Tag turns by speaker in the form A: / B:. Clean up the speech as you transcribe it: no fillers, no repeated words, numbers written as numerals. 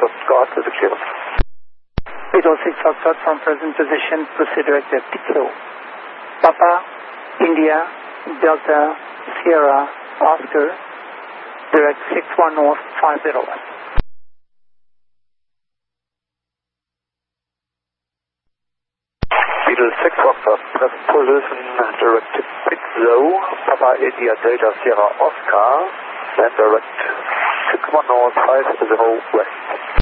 A: Foxtrot to the clearance.
B: 806 Foxtrot from present position, proceed direct left kilo. Papa, India, Delta, Sierra, Oscar, direct 61 North 501.
A: 6 Foxtrot, present position, direct 60, Papa, India, Delta, Sierra, Oscar, and direct 61 North 50 West.